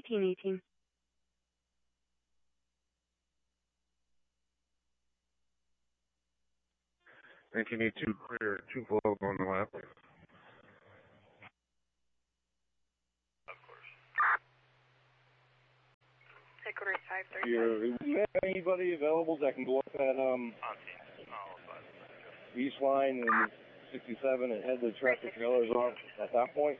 1818. 1982 clear, 2 flow on the left. Of course. Headquarters 535. Do you have anybody available that can go up that east line in 67 and head the tractor trailers off at that point?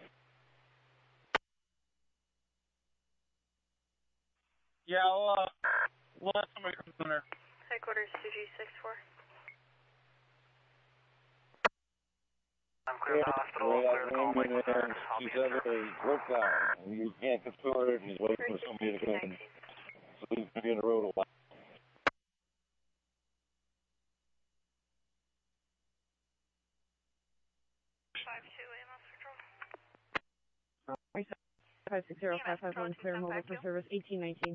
Yeah, we'll let somebody come in there. Headquarters 2G64. I'm clear of the hospital, clear the call, Mike Lazard. I'll be in service. Broke down, and you can't control it, and he's waiting for somebody to come in. So he's going to be in the road a lot. Patrol. 560-551, clear mobile for service, 1819.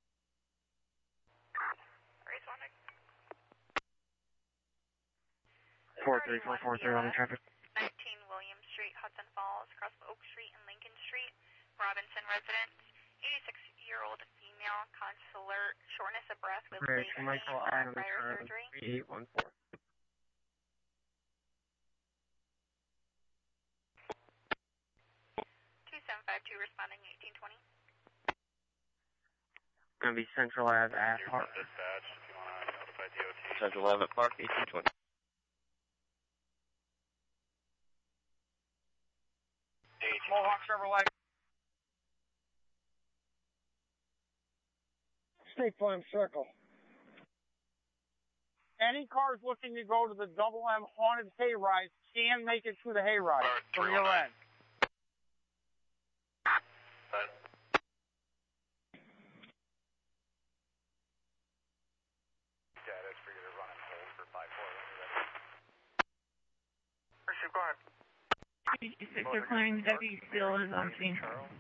Responding. 43443 on the traffic. 19 William Street, Hudson Falls, across Oak Street and Lincoln Street. Robinson residence. 86-year-old female, consular, shortness of breath with late Michael Adams, prior surgery. 3814. 2752 responding 1820. Gonna be Central Ave at Park. Dispatch, if you want to notify DOT. Central Ave at Park, 1820. Mohawk Chevrolet. State Farm Circle. Any cars looking to go to the Double M Haunted Hayride can make it to the hayride from your end. Status for you to run and hold for 5-4 when you're ready. Appreciate, go ahead. They're claiming Deputy Steele is on scene.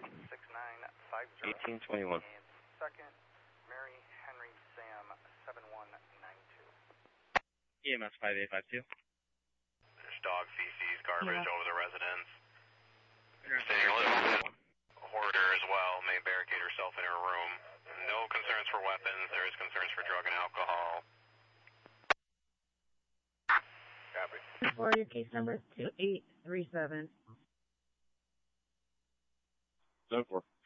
6950. 1821. And second, Mary Henry Sam 7192. EMS 5852. There's dog feces, garbage over the residence. Staying a little hoarder as well, may barricade herself in her room. No concerns for weapons, there is concerns for drug and alcohol. Copy. For your case number is 2837. 10-4.